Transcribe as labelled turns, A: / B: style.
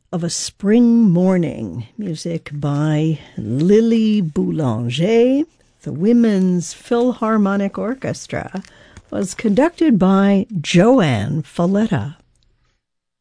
A: of a Spring Morning, music by Lily Boulanger. The Women's Philharmonic Orchestra was conducted by Joanne Falletta.